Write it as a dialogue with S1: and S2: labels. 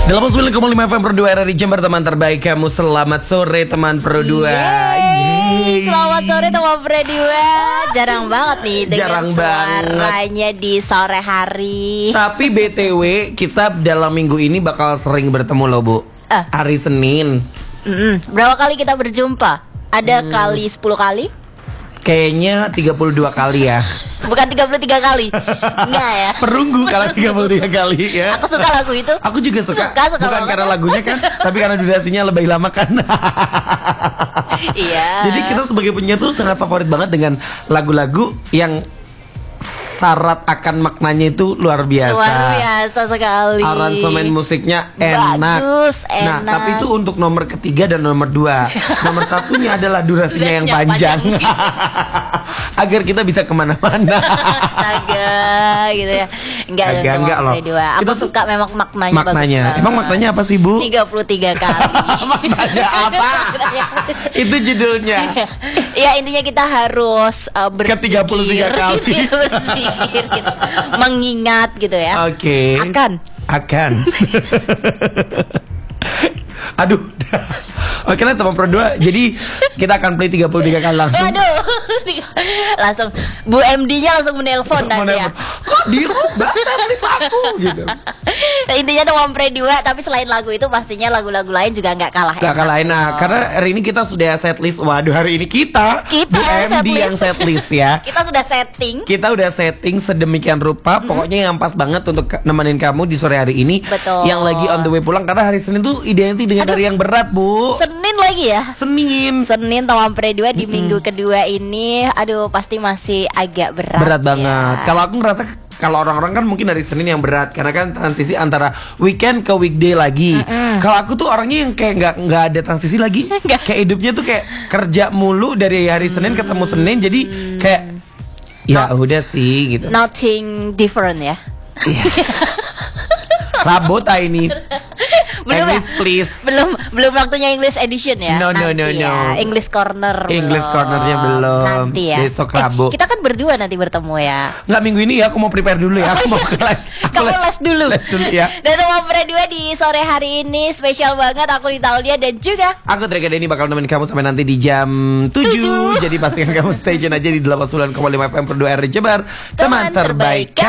S1: 89,5 FM Pro 2 RRI Jember, teman terbaik kamu. Selamat sore teman Pro 2.
S2: Selamat sore teman Pro 2. Jarang banget nih dengan suaranya di sore hari.
S1: Tapi BTW kita dalam minggu ini bakal sering bertemu loh Bu. Hari Senin.
S2: Berapa kali kita berjumpa? Ada kali 10 kali?
S1: Kayaknya 32 kali ya.
S2: Bukan 33 kali. Enggak ya.
S1: Perunggu kalau 33 kali ya.
S2: Aku suka lagu itu.
S1: Aku juga suka
S2: Bukan
S1: banget. Karena lagunya kan, tapi karena durasinya lebih lama kan.
S2: Iya.
S1: Jadi kita sebagai penyanyi tuh sangat favorit banget dengan lagu-lagu yang syarat akan maknanya itu luar biasa.
S2: Luar biasa sekali.
S1: Aransemen musiknya enak.
S2: Bagus, enak.
S1: Nah, tapi itu untuk nomor ketiga dan nomor 2. Nomor satunya adalah durasinya yang panjang. Agar kita bisa kemana-mana.
S2: Astaga, gitu ya. Enggak loh. Aku suka memang maknanya bagus.
S1: Emang maknanya apa sih Bu?
S2: 33 kali.
S1: Maknanya apa? Itu judulnya.
S2: Ya intinya kita harus berpikir
S1: ke 33 kali.
S2: Gitu. Mengingat gitu ya.
S1: Oke. Akan. Aduh. Oke lah teman Pro 2. Jadi kita akan play 33 kali langsung.
S2: Aduh. Langsung Bu MD-nya langsung menelpon nanti ya.
S1: Kok dirubah setlist aku gitu.
S2: Intinya teman Pro 2. Tapi selain lagu itu pastinya lagu-lagu lain juga gak kalah enak.
S1: Gak kalah enak. Karena hari ini kita sudah setlist. Waduh, hari ini kita Bu MD yang setlist ya.
S2: Kita sudah setting.
S1: Kita udah setting sedemikian rupa. Pokoknya yang pas banget untuk nemenin kamu di sore hari ini.
S2: Betul.
S1: Yang lagi on the way pulang. Karena hari Senin tuh identik dengan hari yang berat Bu.
S2: Senin lagi ya.
S1: Senin teman
S2: Pro 2 di minggu kedua ini. Aduh pasti masih agak berat
S1: banget. Kalau aku ngerasa, kalau orang-orang kan mungkin hari Senin yang berat karena kan transisi antara weekend ke weekday lagi. Kalau aku tuh orangnya yang kayak nggak ada transisi lagi. Kayak hidupnya tuh kayak kerja mulu dari hari Senin ketemu Senin. Jadi kayak ya udah sih gitu.
S2: Nothing different ya.
S1: Rabot ini. English please.
S2: Belum waktunya English edition ya.
S1: No.
S2: English corner.
S1: English cornernya belum.
S2: Nanti ya.
S1: Besok Rabu.
S2: Kita kan berdua nanti bertemu ya.
S1: Nggak, minggu ini ya aku mau prepare dulu ya. Aku mau ke les.
S2: Kamu les dulu.
S1: Les dulu ya.
S2: Dan teman Pro 2 di sore hari ini spesial banget. Aku di Taulia dan juga
S1: aku Drega Denny bakal nemenin kamu sampai nanti di jam 7. Jadi pastikan kamu stay tune aja di 89,5 FM Pro 2 RRI Jember, teman terbaik.